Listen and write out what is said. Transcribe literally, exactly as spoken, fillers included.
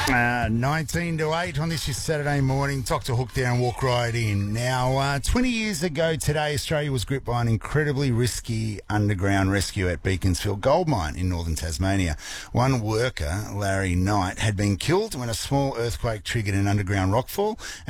Uh, nineteen to eight on this is Saturday morning. Doctor Hook there and walk right in. Now, uh, twenty years ago today, Australia was gripped by an incredibly risky underground rescue at Beaconsfield Gold Mine in northern Tasmania. One worker, Larry Knight, had been killed when a small earthquake triggered an underground rockfall.